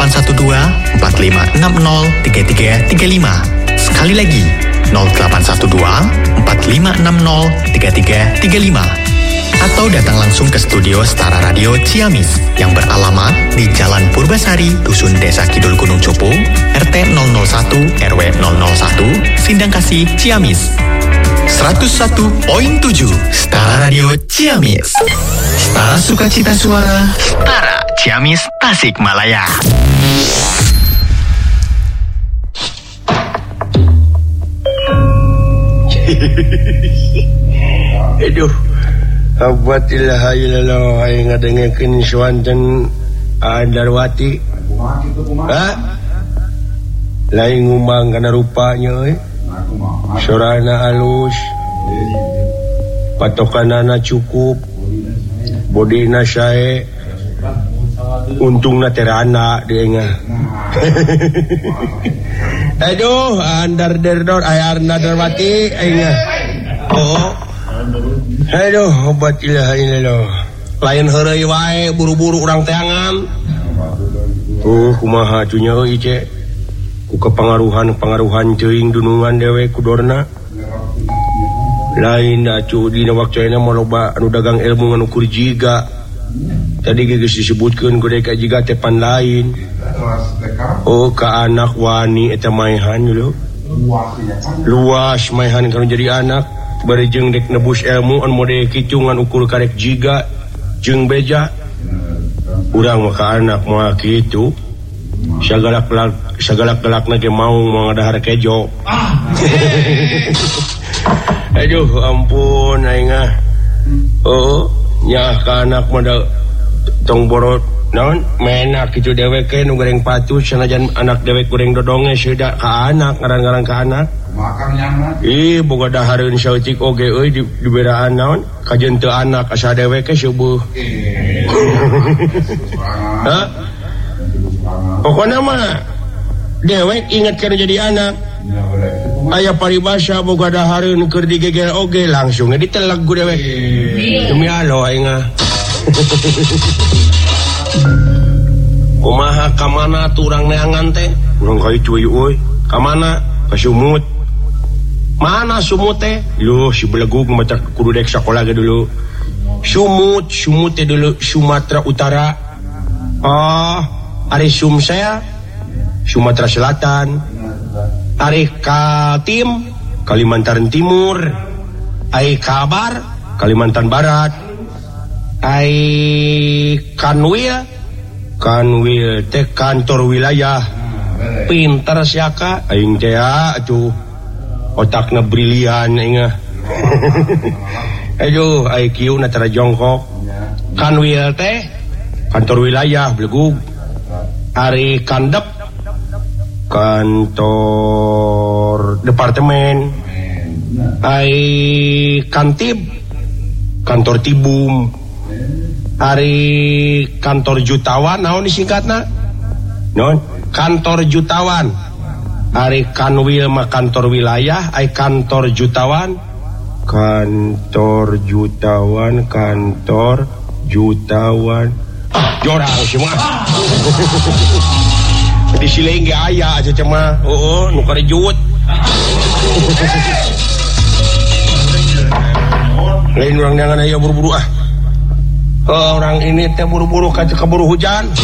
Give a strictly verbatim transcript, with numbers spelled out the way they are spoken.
delapan satu dua, empat lima enam nol, tiga tiga tiga lima. Sekali lagi, nol delapan satu dua, empat lima enam nol, tiga tiga tiga lima. Atau datang langsung ke studio Setara Radio Ciamis yang beralamat di Jalan Purbasari, Dusun Desa Kidul Gunung Cupu, R T nol nol satu R W nol nol satu, Sindangkasih, Ciamis. seratus satu koma tujuh Setara Radio Ciamis. Setara Sukacita Suara, Setara Ciamis, Tasikmalaya. Aduh, abad ilaha illallah yang ngadengekeun suanten Andarwati. Hah? Lain ngumang kana rupanya euy. Sorana halus. Patokanana cukup. Bodina sae. Untungna terana deunga. Aduh, Andar Derdor aya Andarwati aing. Oh. Aduh, obat ilaha illallah. Lain heureuy wae buru-buru urang teangan. Tuh kumaha atunya euy ce. Ku kepangaruhan-pangaruhan teuing dunungan dewe kudorna. Lain atuh dina waktu ena maloba anu dagang ilmu anu kur jiga. Tadi geus disebutkeun ku deui ka jiga teh pan lain. Oh, ka anak wani eta maehan dulu. Luas maehan kana jadi anak. Bari jeung dek nebus ilmu anu mode kitu ngan ukur karek jiga jeung beja. Urang mah ka anak mah kitu. Sagalak-galak sagalak-galakna ge mau mangadahar kejo. Aduh ampun aing ah. Oh, nya ka anak mah da tong borot naon menak kitu dewek ke nu goreng patus sanajan anak dewek goreng dodonge seuda ka anak ngaran-ngaran ka anak. Makan nyaman. Ih, boga dahareun saucik oge euy di diberaan naon? Kajeun teu anak asa dewek ke subuh. Hah? Pokona mah dewek ingat kana jadi anak. Aya paribasa boga dahareun keur digeger oge langsung diteleg ku dewek. Demi Allah aing ah. Kumaha ka mana tu urang neangan teh? Urang ka cuy euy. Ka mana? Ka sumut. Mana sumut teh? Loh, si belegug macam kudu dek sekolah ge dulu. Sumut, sumut teh dulu Sumatera Utara. Oh, ari Sumsel, Sumatera Selatan. Ari Kaltim, Kalimantan Timur. Ai Kabar, Kalimantan Barat. Ai Kanwil, Kanwil teh kantor wilayah. Pinter siaka aing teh atuh. Otakna brilian inga. Aduh, I Q na tara jongkok. Kanwil teh kantor wilayah belegug. Ari Kandep kantor departemen. Ai Kantib kantor Tibum. Ari kantor jutawan naon disingkatna? Naon? Kantor jutawan. Ari Kanwil mah kantor wilayah, ai kantor jutawan. Kantor jutawan, kantor jutawan. Ah, jorang semua. Di sileung ge aya aja cema. Heueuh, nu karejut. Lain urang jangan aya buru-buru ah. Orang ini teh buru-buru ka keburu hujan.